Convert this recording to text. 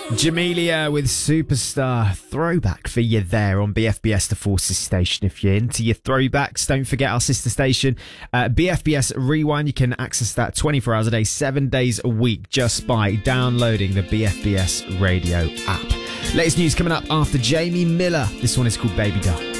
Jamelia with Superstar. Throwback for you there on BFBS, the Forces station. If you're into your throwbacks, don't forget our sister station, BFBS Rewind. You can access that 24 hours a day, 7 days a week, just by downloading the BFBS radio app. Latest news coming up after Jamie Miller. This one is called Baby Doll.